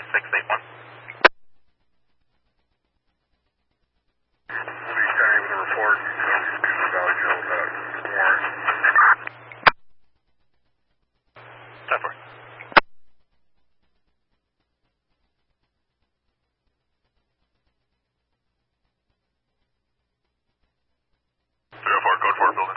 681. Police County with a report. Valley Hill, warrant. 10-4. Code 4, building.